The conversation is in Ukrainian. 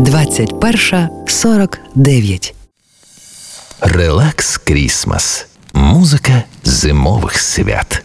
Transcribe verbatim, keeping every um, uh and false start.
двадцять перша сорок дев'ять. Релакс Крісмас. Музика зимових свят.